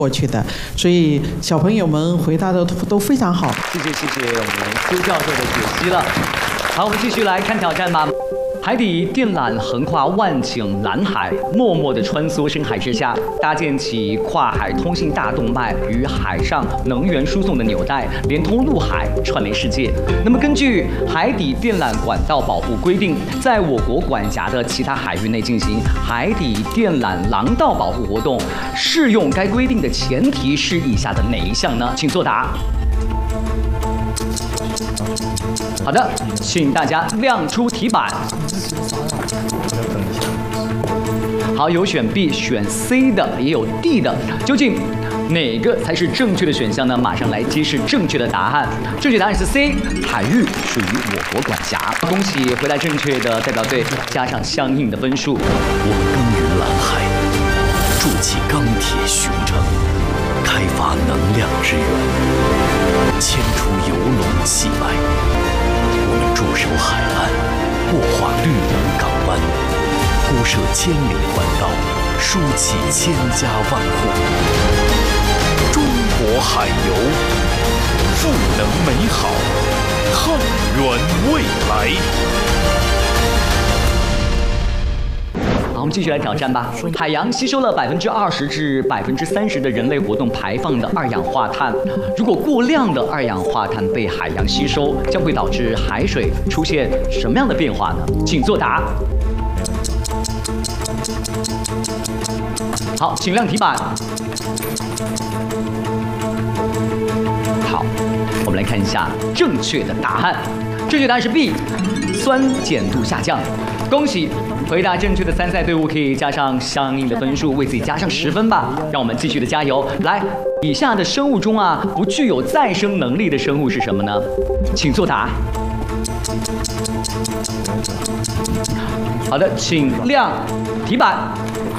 过去的，所以小朋友们回答的都非常好。 谢谢我们苏教授的解析了。好，我们继续来看挑战吧。海底电缆横跨万顷蓝海，默默地穿梭深海之下，搭建起跨海通信大动脉与海上能源输送的纽带，连通陆海，串联世界。那么，根据海底电缆管道保护规定，在我国管辖的其他海域内进行海底电缆廊道保护活动，适用该规定的前提是以下的哪一项呢？请作答。好的，请大家亮出题板。好，有选 B、选 C 的，也有 D 的，究竟哪个才是正确的选项呢？马上来揭示正确的答案。正确答案是 C， 海域属于我国管辖。恭喜回答正确的代表队，加上相应的分数。 我们耕耘蓝海，筑起钢铁雄城，开发能量之源，牵出游龙气脉。我们驻守海岸，擘画绿能港湾，铺设千里环道，输气千家万户。中国海游，赋能美好，探源未来。 好，我们继续来挑战吧。海洋吸收了20%至30%的人类活动排放的二氧化碳。如果过量的二氧化碳被海洋吸收，将会导致海水出现什么样的变化呢？请作答。好，请亮题板。好，我们来看一下正确的答案。正确答案是 B， 酸碱度下降。恭喜回答正确的参赛队伍可以加上相应的分数，为自己加上10分吧。让我们继续的加油。来，以下的生物中啊，不具有再生能力的生物是什么呢？请作答。好的，请亮题板。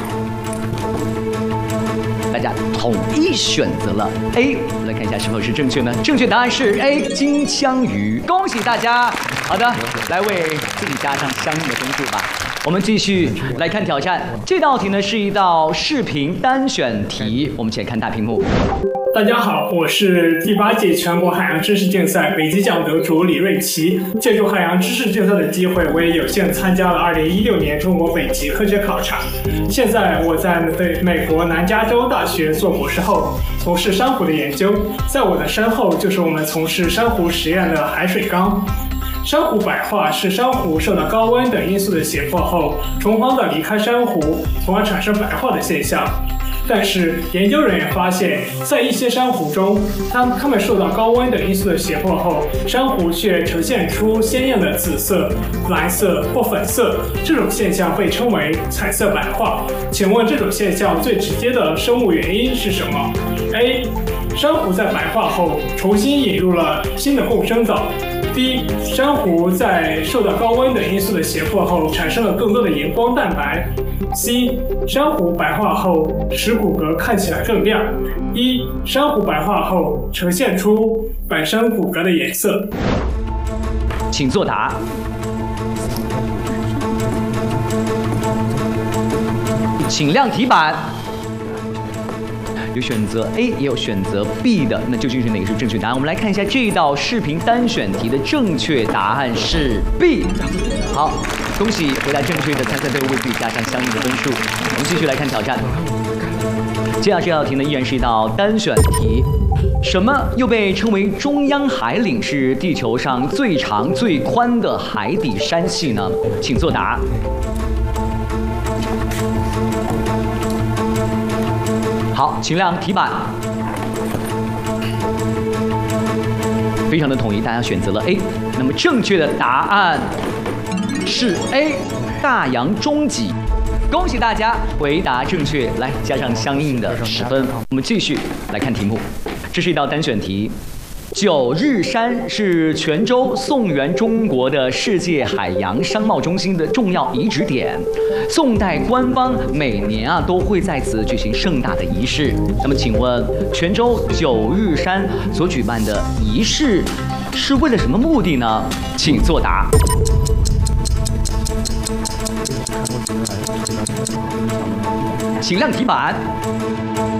大家统一选择了 A， 我们来看一下是否是正确呢？正确答案是 A， 金枪鱼。恭喜大家！好的，来为自己加上相应的分数吧。我们继续来看挑战，这道题呢是一道视频单选题，我们一起来看大屏幕。 大家好，我是第8届全国海洋知识竞赛北极奖得主李瑞奇。借助海洋知识竞赛的机会，我也有幸参加了2016年中国北极科学考察。现在我在美国南加州大学做博士后，从事珊瑚的研究。在我的身后就是我们从事珊瑚实验的海水缸。珊瑚白化是珊瑚受到高温等因素的胁迫后，虫黄的离开珊瑚，从而产生白化的现象。但是研究人员发现，在一些珊瑚中，它们受到高温等因素的胁迫后，珊瑚却呈现出鲜艳的紫色、蓝色或粉色，这种现象被称为彩色白化。请问这种现象最直接的生物原因是什么 ？A. 珊瑚在白化后重新引入了新的共生藻。B. 珊瑚在受到高温等因素的胁迫后，产生了更多的荧光蛋白。C. 珊瑚白化后使骨骼看起来更亮。一、珊瑚白化后呈现出本身骨骼的颜色。 请作答。请亮题板。有选择 A， 也有选择 B 的，那究竟是哪个是正确答案？我们来看一下这道视频单选题的正确答案是 B。好，恭喜回答正确的参赛队伍为自己加上相应的分数。我们继续来看挑战。接下来这道题呢，依然是一道单选题。什么又被称为中央海岭，是地球上最长最宽的海底山系呢？请作答。好，请亮题板。非常的统一，大家选择了 A。那么正确的答案是 A， 大洋中脊。恭喜大家回答正确，来加上相应的10分。我们继续来看题目，这是一道单选题。九日山是泉州宋元中国的世界海洋商贸中心的重要遗址点，宋代官方每年都会在此举行盛大的仪式。那么请问泉州九日山所举办的仪式是为了什么目的呢？请作答。请亮题板。